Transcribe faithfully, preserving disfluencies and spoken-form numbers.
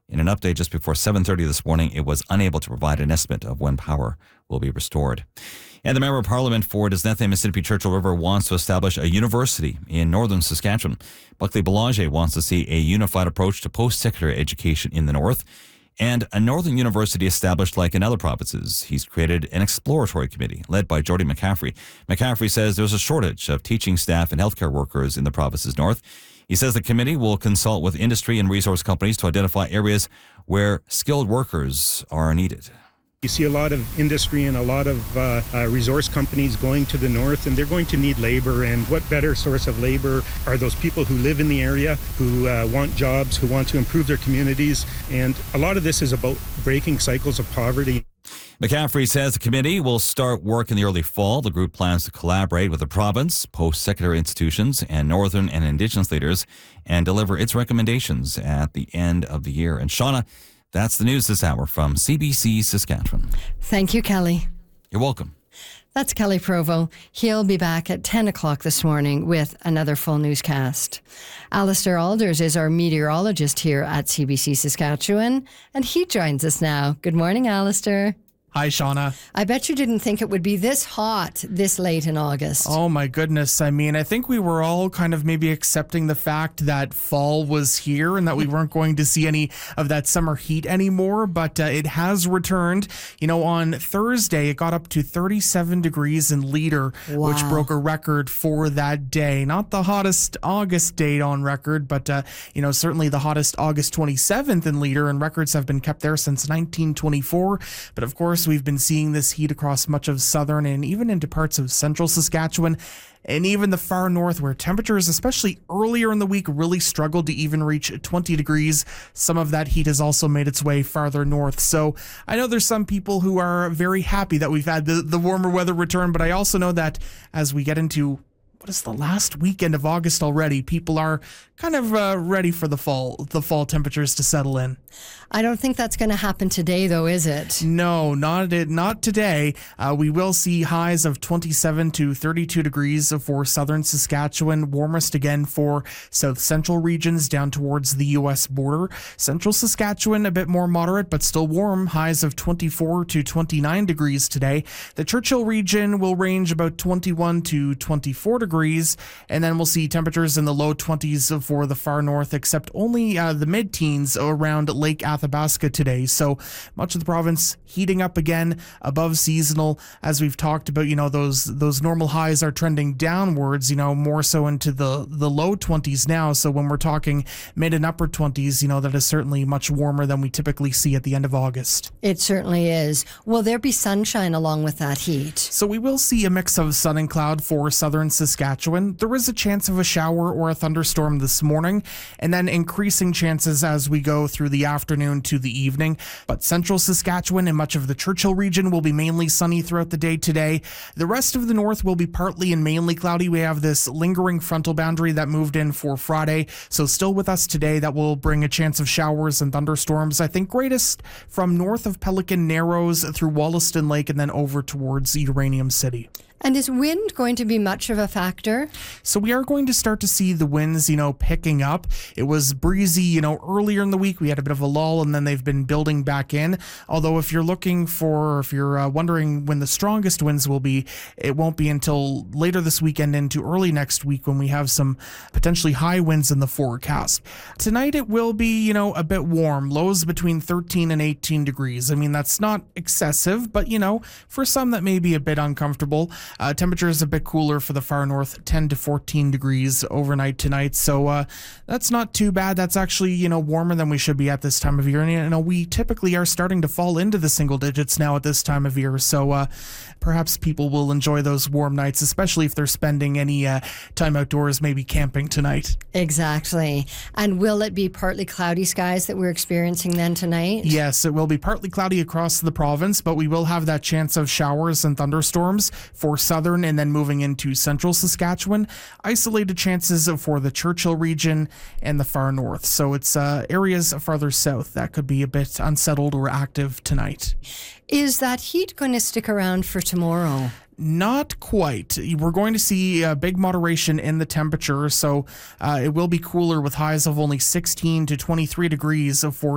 In an update just before seven thirty this morning, it was unable to provide an estimate of when power will be restored. And the Member of Parliament for Disnethane Mississippi Churchill River wants to establish a university in northern Saskatchewan. Buckley Belanger wants to see a unified approach to post-secondary education in the north and a northern university established like in other provinces. He's created an exploratory committee led by Jordy McCaffrey. McCaffrey says there's a shortage of teaching staff and healthcare workers in the province's north. He says the committee will consult with industry and resource companies to identify areas where skilled workers are needed. You see a lot of industry and a lot of uh, uh, resource companies going to the north, and they're going to need labor. And what better source of labor are those people who live in the area, who uh, want jobs, who want to improve their communities. And a lot of this is about breaking cycles of poverty. McCaffrey says the committee will start work in the early fall. The group plans to collaborate with the province, post-secondary institutions, and northern and Indigenous leaders and deliver its recommendations at the end of the year. And Shauna, that's the news this hour from C B C Saskatchewan. Thank you, Kelly. You're welcome. That's Kelly Provo. He'll be back at ten o'clock this morning with another full newscast. Alistair Alders is our meteorologist here at C B C Saskatchewan, and he joins us now. Good morning, Alistair. Hi, Shauna. I bet you didn't think it would be this hot this late in August. Oh, my goodness. I mean, I think we were all kind of maybe accepting the fact that fall was here and that we weren't going to see any of that summer heat anymore, but uh, it has returned. You know, on Thursday, it got up to thirty-seven degrees in Leader, Wow. which broke a record for that day. Not the hottest August date on record, but, uh, you know, certainly the hottest August twenty-seventh in Leader, and records have been kept there since nineteen twenty-four. But, of course, we've been seeing this heat across much of southern and even into parts of central Saskatchewan and even the far north, where temperatures, especially earlier in the week, really struggled to even reach twenty degrees. Some of that heat has also made its way farther north. So I know there's some people who are very happy that we've had the, the warmer weather return, but I also know that as we get into what is the last weekend of August already, people are kind of uh, ready for the fall, the fall temperatures to settle in. I don't think that's going to happen today, though, is it? No, not not today. Uh, we will see highs of twenty-seven to thirty-two degrees for southern Saskatchewan, warmest again for south central regions down towards the U S border. Central Saskatchewan, a bit more moderate, but still warm, highs of twenty-four to twenty-nine degrees today. The Churchill region will range about twenty-one to twenty-four degrees, and then we'll see temperatures in the low twenties for the far north, except only uh, the mid-teens around Lake Athabasca today. So much of the province heating up again above seasonal. As we've talked about, you know, those those normal highs are trending downwards, you know, more so into the, the low twenties now. So when we're talking mid and upper twenties, you know, that is certainly much warmer than we typically see at the end of August. It certainly is. Will there be sunshine along with that heat? So we will see a mix of sun and cloud for southern Saskatchewan. There is a chance of a shower or a thunderstorm this morning, and then increasing chances as we go through the afternoon to the evening. But central Saskatchewan and much of the Churchill region will be mainly sunny throughout the day today. The rest of the north will be partly and mainly cloudy. We have this lingering frontal boundary that moved in for Friday, so still with us today. That will bring a chance of showers and thunderstorms, I think greatest from north of Pelican Narrows through Wollaston Lake and then over towards Uranium City. And is wind going to be much of a factor? So we are going to start to see the winds, you know, picking up. It was breezy, you know, earlier in the week. We had a bit of a lull, and then they've been building back in. Although if you're looking for, if you're uh, wondering when the strongest winds will be, it won't be until later this weekend into early next week when we have some potentially high winds in the forecast. Tonight it will be, you know, a bit warm. Lows between thirteen and eighteen degrees. I mean, that's not excessive, but, you know, for some that may be a bit uncomfortable. Uh, temperature is a bit cooler for the far north, ten to fourteen degrees overnight tonight. So uh, that's not too bad. That's actually, you know, warmer than we should be at this time of year. And, you know, we typically are starting to fall into the single digits now at this time of year. So uh, perhaps people will enjoy those warm nights, especially if they're spending any uh, time outdoors, maybe camping tonight. Exactly. And will it be partly cloudy skies that we're experiencing then tonight? Yes, it will be partly cloudy across the province, but we will have that chance of showers and thunderstorms for southern and then moving into central Saskatchewan. Isolated chances for the Churchill region and the far north. So it's uh, areas farther south that could be a bit unsettled or active tonight. Is that heat going to stick around for tomorrow? Not quite. We're going to see a big moderation in the temperature, so uh, it will be cooler with highs of only sixteen to twenty-three degrees for